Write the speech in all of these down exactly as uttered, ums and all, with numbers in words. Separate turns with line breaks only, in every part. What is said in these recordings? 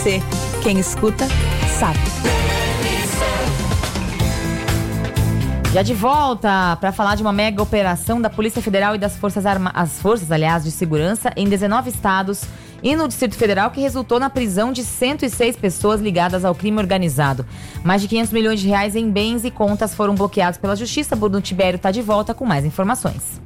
C. Quem escuta, sabe. Já de volta para falar de uma mega operação da Polícia Federal e das Forças Armadas, as forças, aliás, de segurança em dezenove estados e no Distrito Federal, que resultou na prisão de cento e seis pessoas ligadas ao crime organizado. Mais de quinhentos milhões de reais em bens e contas foram bloqueados pela Justiça. Bruno Tibério está de volta com mais informações.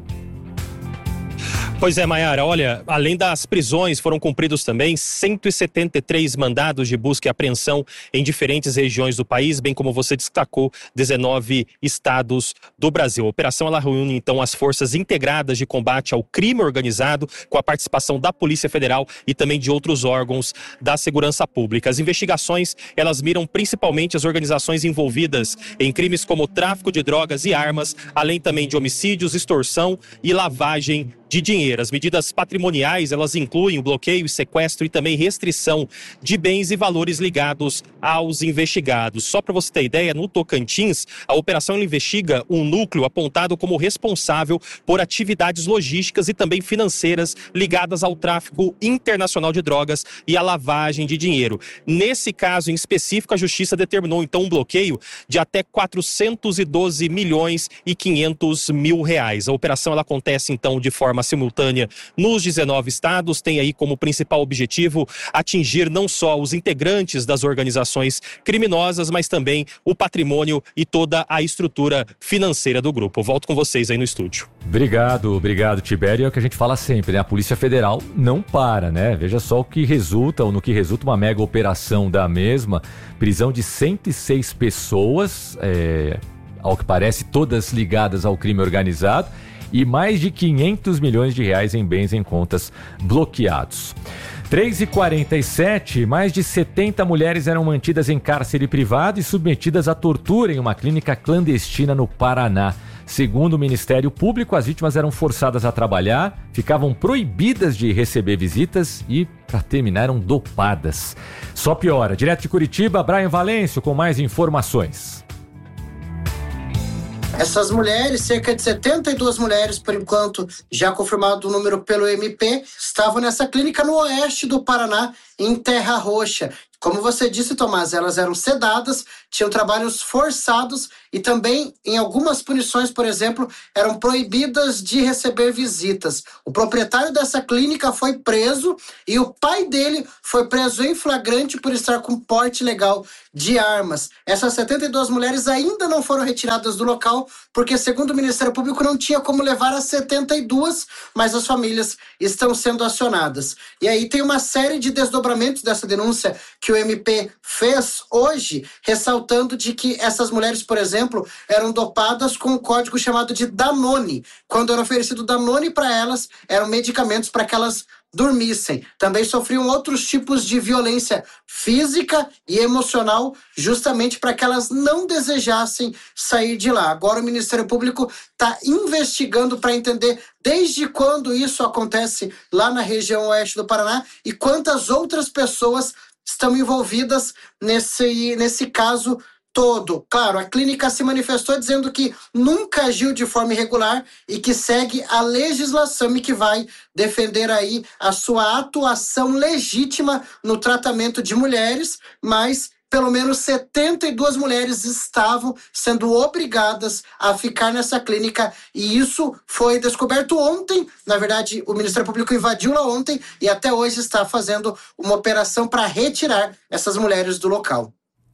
Pois é, Maiara, olha, além das prisões, foram cumpridos também cento e setenta e três mandados de busca e apreensão em diferentes regiões do país, bem como você destacou, dezenove estados do Brasil. A operação, ela reúne, então, as forças integradas de combate ao crime organizado, com a participação da Polícia Federal e também de outros órgãos da segurança pública. As investigações, elas miram principalmente as organizações envolvidas em crimes como tráfico de drogas e armas, além também de homicídios, extorsão e lavagem de dinheiro. As medidas patrimoniais, elas incluem o bloqueio, sequestro e também restrição de bens e valores ligados aos investigados. Só para você ter ideia, no Tocantins, a operação investiga um núcleo apontado como responsável por atividades logísticas e também financeiras ligadas ao tráfico internacional de drogas e à lavagem de dinheiro. Nesse caso em específico, a Justiça determinou então um bloqueio de até quatrocentos e doze milhões e quinhentos mil reais. A operação, ela acontece então de forma simultânea nos dezenove estados, tem aí como principal objetivo atingir não só os integrantes das organizações criminosas, mas também o patrimônio e toda a estrutura financeira do grupo. Eu volto com vocês aí no estúdio.
Obrigado, obrigado, Tibério. É o que a gente fala sempre, né? A Polícia Federal não para, né? Veja só o que resulta, ou no que resulta uma mega operação da mesma, prisão de cento e seis pessoas, é, ao que parece todas ligadas ao crime organizado, e mais de quinhentos milhões de reais em bens em contas bloqueados. três e quarenta e sete, mais de setenta mulheres eram mantidas em cárcere privado e submetidas à tortura em uma clínica clandestina no Paraná. Segundo o Ministério Público, as vítimas eram forçadas a trabalhar, ficavam proibidas de receber visitas e, para terminar, eram dopadas. Só piora. Direto de Curitiba, Brian Valêncio com mais informações.
Essas mulheres, cerca de setenta e duas mulheres, por enquanto, já confirmado o número pelo M P, estavam nessa clínica no oeste do Paraná, em Terra Roxa. Como você disse, Tomás, elas eram sedadas, tinham trabalhos forçados e também, em algumas punições, por exemplo, eram proibidas de receber visitas. O proprietário dessa clínica foi preso e o pai dele foi preso em flagrante por estar com porte ilegal de armas. Essas setenta e duas mulheres ainda não foram retiradas do local porque, segundo o Ministério Público, não tinha como levar as setenta e duas, mas as famílias estão sendo acionadas. E aí tem uma série de desdobramentos dessa denúncia que o M P fez hoje, ressaltando de que essas mulheres, por exemplo, eram dopadas com um código chamado de Danone. Quando era oferecido Danone para elas, eram medicamentos para que elas dormissem. Também sofriam outros tipos de violência física e emocional, justamente para que elas não desejassem sair de lá. Agora o Ministério Público está investigando para entender desde quando isso acontece lá na região oeste do Paraná e quantas outras pessoas estão envolvidas nesse, nesse caso todo. Claro, a clínica se manifestou dizendo que nunca agiu de forma irregular e que segue a legislação e que vai defender aí a sua atuação legítima no tratamento de mulheres, mas pelo menos setenta e duas mulheres estavam sendo obrigadas a ficar nessa clínica e isso foi descoberto ontem. Na verdade, o Ministério Público invadiu lá ontem e até hoje está fazendo uma operação para retirar essas mulheres do local.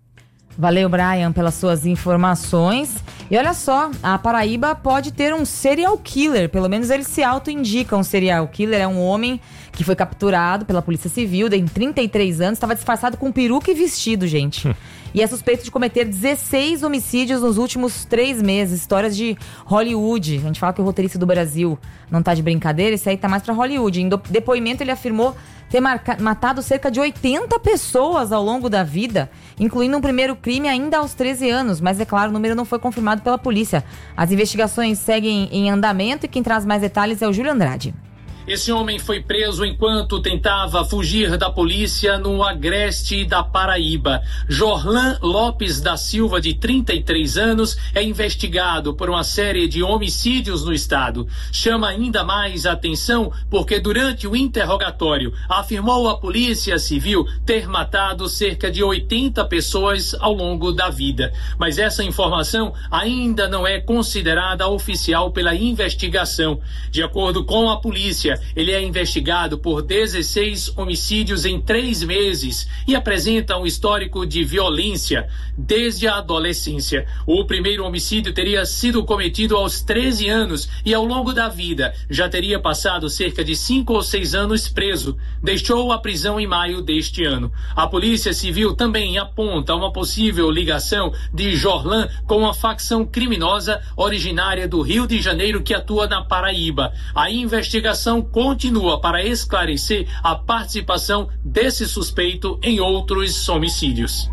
Valeu, Brian, pelas suas informações. E olha só, a Paraíba pode ter um serial killer, pelo menos ele se auto-indica um serial killer. É um homem que foi capturado pela Polícia Civil, tem trinta e três anos, estava disfarçado com peruca e vestido, gente. E é suspeito de cometer dezesseis homicídios nos últimos três meses. Histórias de Hollywood. A gente fala que o roteirista do Brasil não tá de brincadeira, esse aí tá mais pra Hollywood. Em depoimento ele afirmou ter marca- matado cerca de oitenta pessoas ao longo da vida, incluindo um primeiro crime ainda aos treze anos, mas é claro, o número não foi confirmado pela polícia. As investigações seguem em andamento e quem traz mais detalhes é o Júlio Andrade.
Esse homem foi preso enquanto tentava fugir da polícia no Agreste da Paraíba. Jorlan Lopes da Silva, de trinta e três anos, é investigado por uma série de homicídios no estado. Chama ainda mais a atenção porque durante o interrogatório afirmou à Polícia Civil ter matado cerca de oitenta pessoas ao longo da vida. Mas essa informação ainda não é considerada oficial pela investigação. De acordo com a polícia, ele é investigado por dezesseis homicídios em três meses e apresenta um histórico de violência desde a adolescência. O primeiro homicídio teria sido cometido aos treze anos e ao longo da vida já teria passado cerca de cinco ou seis anos preso. Deixou a prisão em maio deste ano. A Polícia Civil também aponta uma possível ligação de Jorlan com uma facção criminosa originária do Rio de Janeiro que atua na Paraíba. A investigação continua para esclarecer a participação desse suspeito em outros homicídios.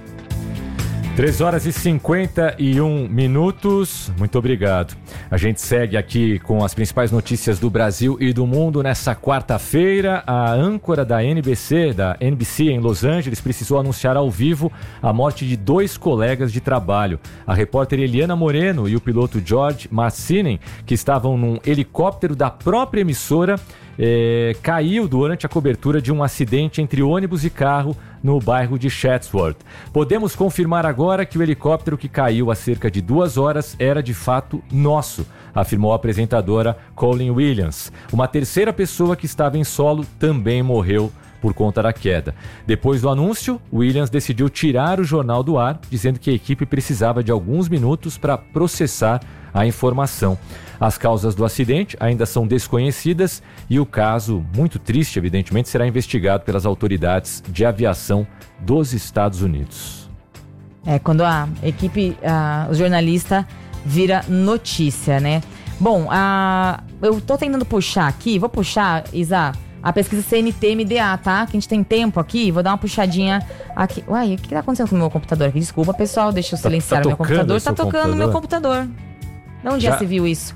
três horas e cinquenta e um minutos. Muito obrigado. A gente segue aqui com as principais notícias do Brasil e do mundo nessa quarta-feira. A âncora da N B C, da N B C em Los Angeles, precisou anunciar ao vivo a morte de dois colegas de trabalho. A repórter Eliana Moreno e o piloto George Marcinen, que estavam num helicóptero da própria emissora, É, caiu durante a cobertura de um acidente entre ônibus e carro no bairro de Chatsworth. Podemos confirmar agora que o helicóptero que caiu há cerca de duas horas era de fato nosso, afirmou a apresentadora Colleen Williams. Uma terceira pessoa que estava em solo também morreu por conta da queda. Depois do anúncio, Williams decidiu tirar o jornal do ar, dizendo que a equipe precisava de alguns minutos para processar a informação. As causas do acidente ainda são desconhecidas e o caso, muito triste, evidentemente, será investigado pelas autoridades de aviação dos Estados Unidos.
É, quando a equipe, a, o jornalista vira notícia, né? Bom, a, eu tô tentando puxar aqui, vou puxar, Isa, a pesquisa C N T M D A, tá? Que a gente tem tempo aqui, vou dar uma puxadinha aqui. Uai, o que tá acontecendo com o meu computador aqui? Desculpa, pessoal, deixa eu silenciar
tá, tá
o meu computador. Tá tocando
computador?
o meu computador. De onde já se viu isso?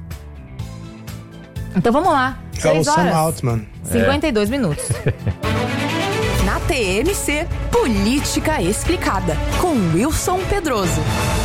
Então vamos lá.
É o Sam Altman.
cinquenta e dois é. minutos.
Na T M C, Política Explicada, com Wilson Pedroso.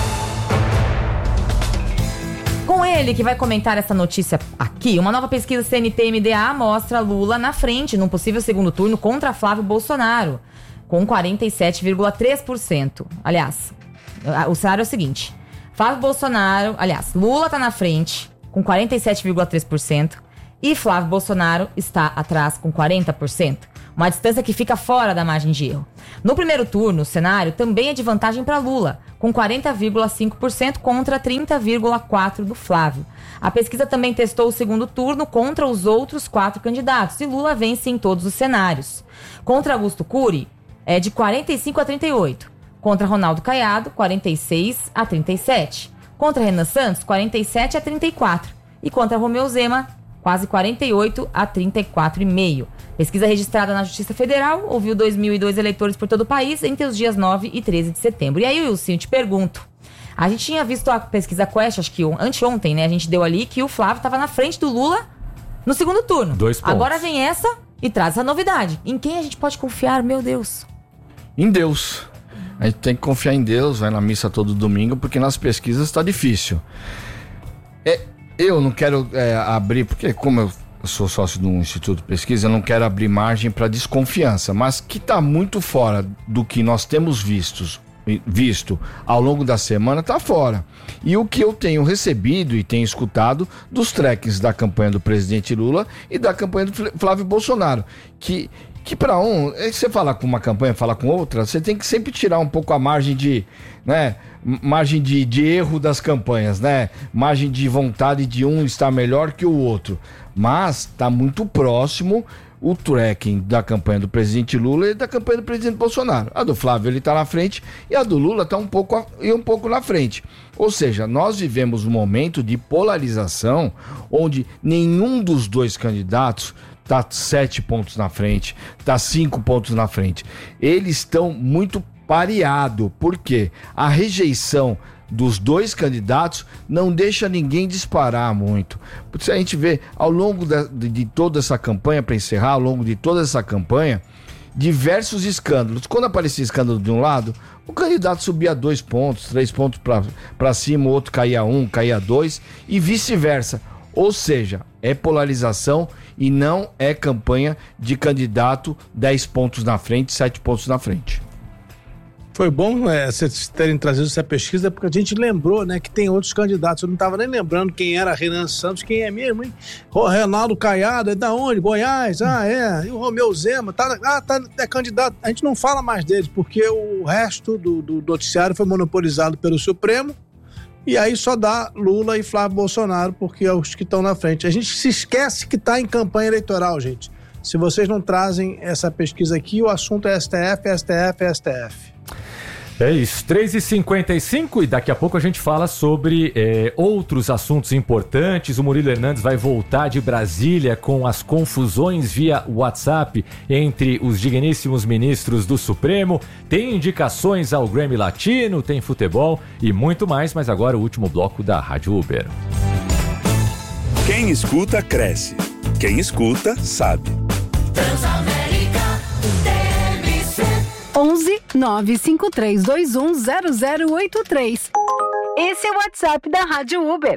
Com ele, que vai comentar essa notícia aqui, uma nova pesquisa C N T M D A mostra Lula na frente num possível segundo turno contra Flávio Bolsonaro, com quarenta e sete vírgula três por cento. Aliás, o cenário é o seguinte: Flávio Bolsonaro, aliás, Lula tá na frente com quarenta e sete vírgula três por cento e Flávio Bolsonaro está atrás com quarenta por cento. Uma distância que fica fora da margem de erro. No primeiro turno, o cenário também é de vantagem para Lula, com quarenta vírgula cinco por cento contra trinta vírgula quatro por cento do Flávio. A pesquisa também testou o segundo turno contra os outros quatro candidatos e Lula vence em todos os cenários. Contra Augusto Cury, é de quarenta e cinco a trinta e oito. Contra Ronaldo Caiado, quarenta e seis a trinta e sete. Contra Renan Santos, quarenta e sete a trinta e quatro. E contra Romeu Zema, quase quarenta e oito a trinta e quatro vírgula cinco. Pesquisa registrada na Justiça Federal ouviu dois mil e dois eleitores por todo o país entre os dias nove e treze de setembro. E aí, Wilson, eu te pergunto. A gente tinha visto a pesquisa Quest, acho que anteontem, né? A gente deu ali que o Flávio estava na frente do Lula no segundo turno.
Dois pontos.
Agora vem essa e traz essa novidade. Em quem a gente pode confiar, meu Deus?
Em Deus. A gente tem que confiar em Deus, vai na missa todo domingo, porque nas pesquisas está difícil. É, eu não quero é, abrir, porque como eu sou sócio de um instituto de pesquisa, eu não quero abrir margem para desconfiança, mas que está muito fora do que nós temos vistos, visto ao longo da semana, está fora. E o que eu tenho recebido e tenho escutado dos trackings da campanha do presidente Lula e da campanha do Flávio Bolsonaro, que... Que para um, você fala com uma campanha, fala com outra, você tem que sempre tirar um pouco a margem de, né, margem de, de erro das campanhas, né, margem de vontade de um estar melhor que o outro, mas está muito próximo o tracking da campanha do presidente Lula e da campanha do presidente Bolsonaro. A do Flávio ele está na frente e a do Lula está um pouco, e um pouco na frente. Ou seja, nós vivemos um momento de polarização onde nenhum dos dois candidatos está sete pontos na frente, está cinco pontos na frente. Eles estão muito pareados, porque a rejeição dos dois candidatos não deixa ninguém disparar muito. Porque se a gente vê ao longo da, de, de toda essa campanha, para encerrar, ao longo de toda essa campanha, diversos escândalos. Quando aparecia escândalo de um lado, o candidato subia dois pontos, três pontos para cima, o outro caía um, caía dois e vice-versa. Ou seja, é polarização e não é campanha de candidato dez pontos na frente, sete pontos na frente.
Foi bom é, vocês terem trazido essa pesquisa, porque a gente lembrou, né, que tem outros candidatos. Eu não estava nem lembrando quem era Renan Santos, quem é mesmo, hein? O Reinaldo Caiado, é da onde? Goiás? Ah, é. E o Romeu Zema, tá, ah, tá, é candidato. A gente não fala mais deles, porque o resto do, do noticiário foi monopolizado pelo Supremo, e aí só dá Lula e Flávio Bolsonaro, porque é os que estão na frente. A gente se esquece que está em campanha eleitoral, gente. Se vocês não trazem essa pesquisa aqui, o assunto é S T F, S T F, S T F.
É isso, três e cinquenta e cinco e daqui a pouco a gente fala sobre é, outros assuntos importantes. O Murilo Hernandes vai voltar de Brasília com as confusões via WhatsApp entre os digníssimos ministros do Supremo. Tem indicações ao Grammy Latino, tem futebol e muito mais, mas agora o último bloco da Rádio Uber.
Quem escuta, cresce. Quem escuta, sabe.
Transamérica T M C onze nove cinco três dois um zero zero oito três. Esse é o WhatsApp da Rádio Uber.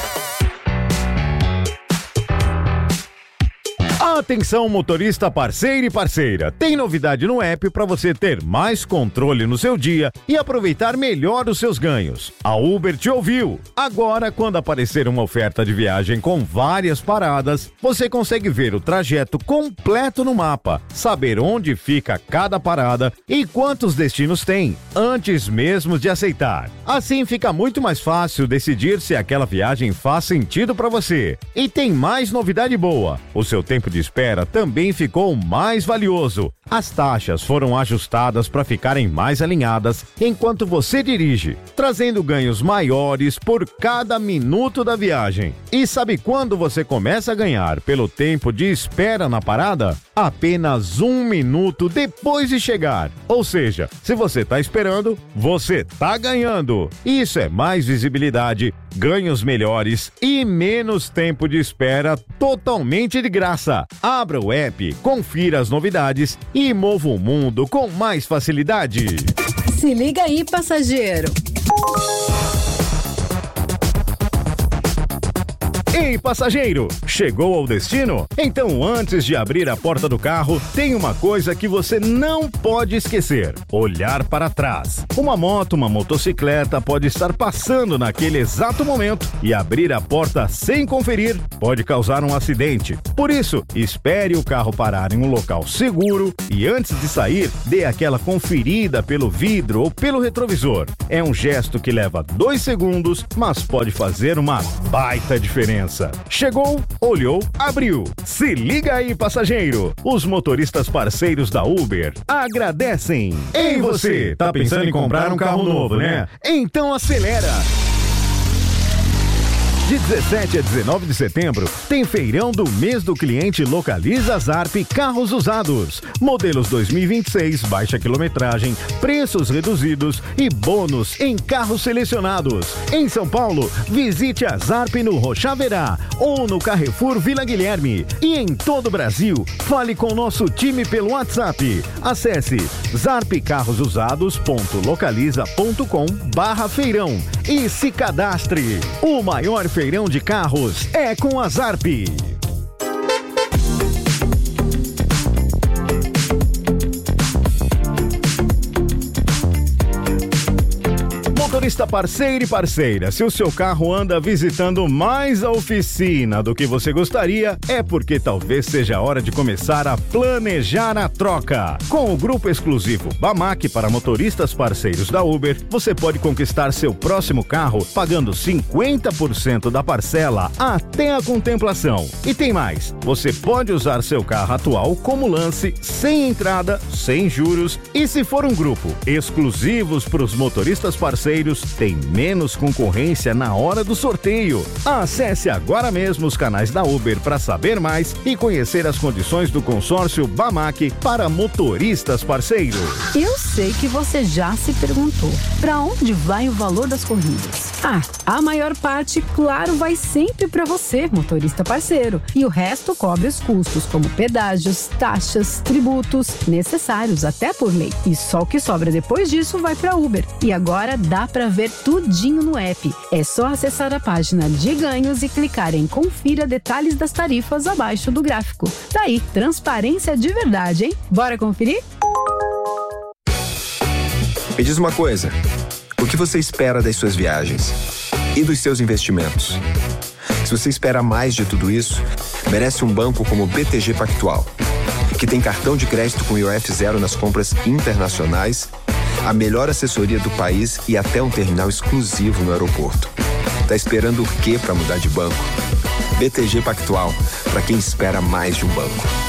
Atenção, motorista parceiro e parceira. Tem novidade no app para você ter mais controle no seu dia e aproveitar melhor os seus ganhos. A Uber te ouviu. Agora, quando aparecer uma oferta de viagem com várias paradas, você consegue ver o trajeto completo no mapa, saber onde fica cada parada e quantos destinos tem, antes mesmo de aceitar. Assim fica muito mais fácil decidir se aquela viagem faz sentido para você. E tem mais novidade boa. O seu tempo de espera também ficou mais valioso. As taxas foram ajustadas para ficarem mais alinhadas enquanto você dirige, trazendo ganhos maiores por cada minuto da viagem. E sabe quando você começa a ganhar pelo tempo de espera na parada? Apenas um minuto depois de chegar. Ou seja, se você está esperando, você está ganhando. Isso é mais visibilidade, ganhos melhores e menos tempo de espera totalmente de graça. Abra o app, confira as novidades e mova o mundo com mais facilidade.
Se liga aí, passageiro.
Ei, passageiro, chegou ao destino? Então, antes de abrir a porta do carro, tem uma coisa que você não pode esquecer: olhar para trás. Uma moto, uma motocicleta pode estar passando naquele exato momento e abrir a porta sem conferir pode causar um acidente. Por isso, espere o carro parar em um local seguro e antes de sair, dê aquela conferida pelo vidro ou pelo retrovisor. É um gesto que leva dois segundos, mas pode fazer uma baita diferença. Chegou, olhou, abriu. Se liga aí, passageiro. Os motoristas parceiros da Uber agradecem. Ei, você, tá pensando em comprar um carro novo, né? Então acelera! De dezessete a dezenove de setembro, tem feirão do mês do cliente Localiza Zarp Carros Usados. Modelos dois mil e vinte e seis, baixa quilometragem, preços reduzidos e bônus em carros selecionados. Em São Paulo, visite a Zarp no Rochaverá ou no Carrefour Vila Guilherme. E em todo o Brasil, fale com nosso time pelo WhatsApp. Acesse zarp carros usados ponto localiza ponto com barra feirão e se cadastre. O maior feirão de carros é com a Zarp. Motorista parceiro e parceira, se o seu carro anda visitando mais a oficina do que você gostaria, é porque talvez seja a hora de começar a planejar a troca. Com o grupo exclusivo Bamac para motoristas parceiros da Uber, você pode conquistar seu próximo carro pagando cinquenta por cento da parcela até a contemplação. E tem mais, você pode usar seu carro atual como lance, sem entrada, sem juros, e se for um grupo exclusivos para os motoristas parceiros, parceiros têm menos concorrência na hora do sorteio. Acesse agora mesmo os canais da Uber para saber mais e conhecer as condições do consórcio Bamac para motoristas parceiros.
Eu sei que você já se perguntou, para onde vai o valor das corridas? Ah, a maior parte, claro, vai sempre para você, motorista parceiro. E o resto cobre os custos, como pedágios, taxas, tributos, necessários até por lei. E só o que sobra depois disso vai para Uber. E agora dá para ver tudinho no app. É só acessar a página de ganhos e clicar em confira detalhes das tarifas abaixo do gráfico. Daí, transparência de verdade, hein? Bora conferir?
Me diz uma coisa, o que você espera das suas viagens e dos seus investimentos? Se você espera mais de tudo isso, merece um banco como o B T G Pactual, que tem cartão de crédito com I O F zero nas compras internacionais, a melhor assessoria do país e até um terminal exclusivo no aeroporto. Tá esperando o quê para mudar de banco? B T G Pactual, para quem espera mais de um banco.